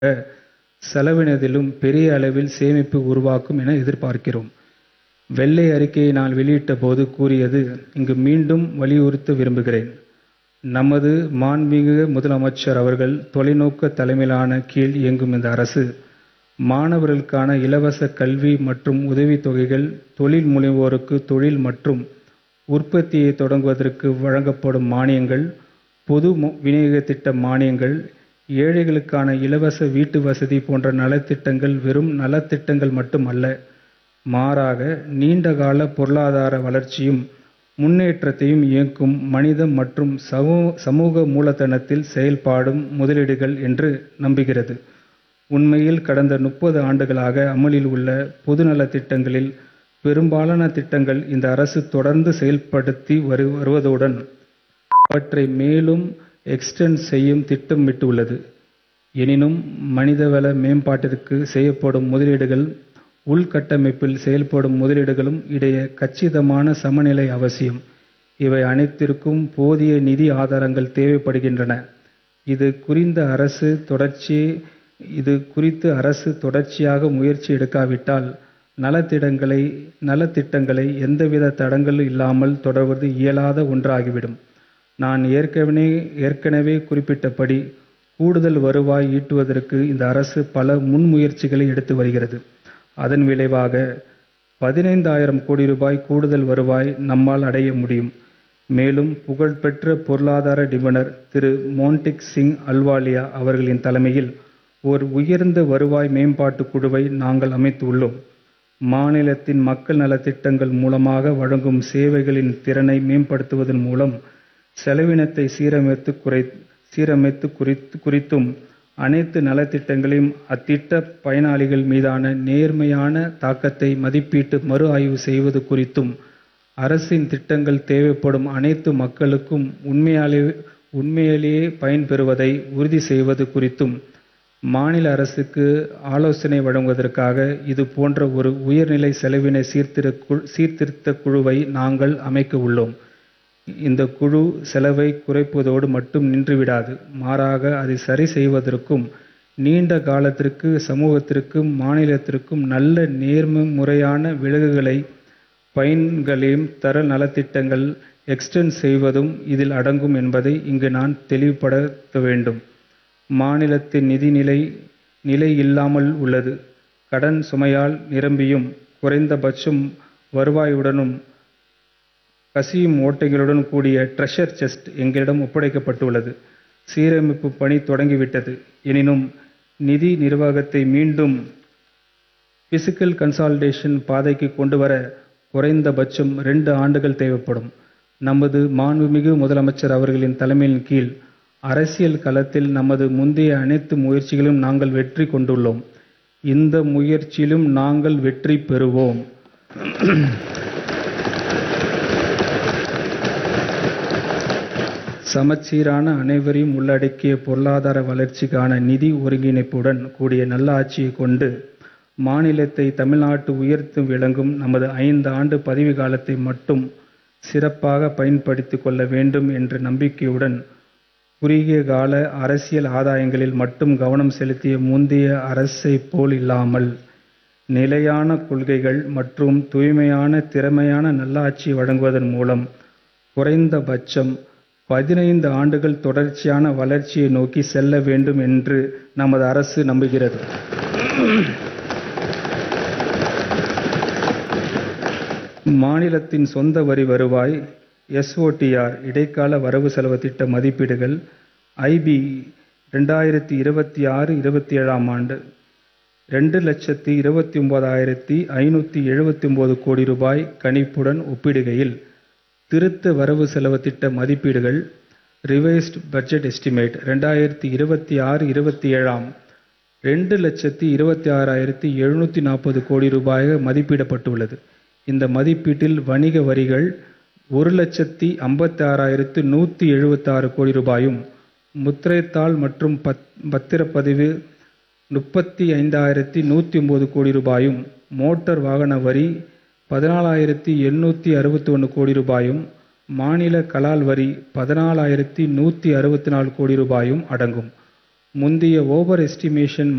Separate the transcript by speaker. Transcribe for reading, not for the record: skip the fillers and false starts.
Speaker 1: செலவினதிலும் பெரிய அளவில் சேமிப்பு உருவாக்கும் என எதிர்பார்க்கிறோம். வெள்ளை அறிக்கையை நான் வெளியிட்ட போது கூறியது இங்கு மீண்டும் வலியுறுத்த விரும்புகிறேன். நமது மாண்புமிகு முதலமைச்சர் அவர்கள் தொலைநோக்கு தலைமையிலான கீழ் இயங்கும் இந்த அரசு மாணவர்களுக்கான இலவச கல்வி மற்றும் உதவித்தொகைகள், தொழில் முனைவோருக்கு தொழில் மற்றும் உற்பத்தியை தொடங்குவதற்கு வழங்கப்படும் மானியங்கள், பொது விநியோக திட்ட மானியங்கள், ஏழைகளுக்கான இலவச வீட்டு வசதி போன்ற நலத்திட்டங்கள் வெறும் நலத்திட்டங்கள் மட்டுமல்ல, மாறாக நீண்டகால பொருளாதார வளர்ச்சியும் முன்னேற்றத்தையும் இயக்கும் மனித மற்றும் சமூக மூலதனத்தில் செயல்பாடும் முதலீடுகள் என்று நம்புகிறது. உண்மையில் கடந்த 30 ஆண்டுகளாக அமலில் உள்ள பொதுநலத் திட்டங்களில் பெரும்பாலான திட்டங்கள் இந்த அரசு தொடர்ந்து செயல்படுத்தி வருவதுடன் அவற்றை மேலும் எக்ஸ்டெண்ட் செய்யும் திட்டமிட்டுள்ளது. எனினும் மனிதவள மேம்பாட்டிற்கு செய்யப்படும் முதலீடுகள், உள்கட்டமைப்பில் செயல்படும் முதலீடுகளும் இடையே கச்சிதமான சமநிலை அவசியம். இவை அனைத்திற்கும் போதிய நிதி ஆதாரங்கள் தேவைப்படுகின்றன. இது குறித்து அரசு தொடர்ச்சியாக முயற்சி எடுக்காவிட்டால் நலத்திட்டங்களை எந்தவித தடங்கலும் இல்லாமல் தொடர்வது இயலாத ஒன்றாகிவிடும். நான் ஏற்கனவே குறிப்பிட்டபடி கூடுதல் வருவாய் ஈட்டுவதற்கு இந்த அரசு பல முன்முயற்சிகளை எடுத்து வருகிறது. அதன் விளைவாக 15,000 கோடி ரூபாய் கூடுதல் வருவாய் நம்மால் அடைய முடியும். மேலும் புகழ்பெற்ற பொருளாதார நிபுணர் திரு மோன்டிக் சிங் அல்வாலியா அவர்களின் தலைமையில் ஒரு உயர்ந்த வருவாய் மேம்பாட்டு குழுவை நாங்கள் அமைத்துள்ளோம். மாநிலத்தின் மக்கள் நலத்திட்டங்கள் மூலமாக வழங்கும் சேவைகளின் திறனை மேம்படுத்துவதன் மூலம் செலவினத்தை சீரமைத்து குறித்தும் அனைத்து நலத்திட்டங்களையும் அத்திட்ட பயனாளிகள் மீதான நேர்மையான தாக்கத்தை மதிப்பீட்டு மறு ஆய்வு செய்வது குறித்தும் அரசின் திட்டங்கள் தேவைப்படும் அனைத்து மக்களுக்கும் உண்மையிலேயே பயன்பெறுவதை உறுதி செய்வது குறித்தும் மாநில அரசுக்கு ஆலோசனை வழங்குவதற்காக இது போன்ற ஒரு உயர்நிலை செலவின சீர்திருத்த குழுவை நாங்கள் அமைக்க உள்ளோம். இந்த குழு செலவை குறைப்பதோடு மட்டும் நின்றுவிடாது. மாறாக அதை சரி செய்வதற்கும் நீண்ட காலத்திற்கு சமூகத்திற்கும் மாநிலத்திற்கும் நல்ல நேர்முறையான பயன்களையும் தர நலத்திட்டங்கள் எக்ஸ்டெண்ட் செய்வதும் இதில் அடங்கும் என்பதை இங்கு நான் தெளிவுபடுத்த வேண்டும். மாநிலத்தின் நிதி நிலை இல்லாமல் உள்ளது. கடன் சுமையால் நிரம்பியும் குறைந்தபட்சம் வருவாயுடனும் கசியும் ஓட்டைகளுடன் கூடிய ட்ரெஷர் செஸ்ட் எங்களிடம் ஒப்படைக்கப்பட்டுள்ளது. சீரமைப்பு பணி தொடங்கிவிட்டது. எனினும் நிதி நிர்வாகத்தை மீண்டும் பிசிக்கல் கன்சாலிடேஷன் பாதைக்கு கொண்டுவர குறைந்தபட்சம் 2 ஆண்டுகள் தேவைப்படும். நமது மாண்புமிகு முதலமைச்சர் அவர்களின் தலைமையின் கீழ் அரசியல் களத்தில் நமது முந்தைய அனைத்து முயற்சிகளும் நாங்கள் வெற்றி கொண்டுள்ளோம். இந்த முயற்சியிலும் நாங்கள் வெற்றி பெறுவோம். சமச்சீரான அனைவரையும் உள்ளடக்கிய பொருளாதார வளர்ச்சிக்கான நிதி ஒருங்கிணைப்புடன் கூடிய நல்லாட்சியை கொண்டு மாநிலத்தை தமிழ்நாட்டு உயர்த்து விளங்கும் நமது 5 ஆண்டு பதவி காலத்தை மட்டும் சிறப்பாக பயன்படுத்திக் கொள்ள வேண்டும் என்ற நம்பிக்கையுடன் குறுகிய கால அரசியல் ஆதாயங்களில் மட்டும் கவனம் செலுத்திய முந்தைய அரசை போல் இல்லாமல் நிலையான கொள்கைகள் மற்றும் தூய்மையான திறமையான நல்லாட்சி வழங்குவதன் மூலம் குறைந்தபட்சம் 15 ஆண்டுகள் தொடர்ச்சியான வளர்ச்சியை நோக்கி செல்ல வேண்டும் என்று நமது அரசு நம்புகிறது. மாநிலத்தின் சொந்த வரி வருவாய், SOTR இடைக்கால வரவு செலவு திட்ட மதிப்பீடுகள், IB 2026-27 ஆண்டு 2,29,579 கோடி ரூபாய் கணிப்புடன் ஒப்பிடுகையில் திருத்த வரவு செலவு திட்ட மதிப்பீடுகள் ரிவைஸ்ட் பட்ஜெட் எஸ்டிமேட் 2026-27 2,26,740 கோடி ரூபாயாக மதிப்பிடப்பட்டுள்ளது. இந்த மதிப்பீட்டில் வணிக வரிகள் 1,56,176 கோடி ரூபாயும், முத்திரைத்தாள் மற்றும் பத்திரப்பதிவு 35,109 கோடி ரூபாயும், மோட்டார் வாகன வரி 14,861 கோடி ரூபாயும், மாநில கலால் வரி 14,164 கோடி ரூபாயும் அடங்கும். முந்தைய ஓவர் எஸ்டிமேஷன்